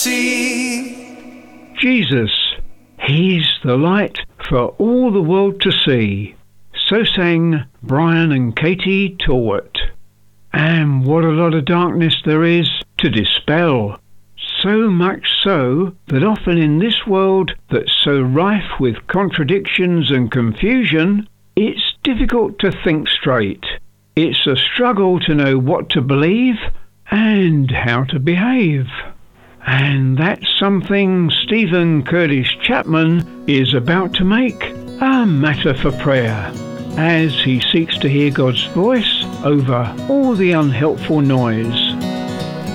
Jesus, He's the light for all the world to see. So sang Brian and Katie Torwart. And what a lot of darkness there is to dispel. So much so that often in this world that's so rife with contradictions and confusion, it's difficult to think straight. It's a struggle to know what to believe and how to behave. And that's something Stephen Curtis Chapman is about to make a matter for prayer, as he seeks to hear God's voice over all the unhelpful noise.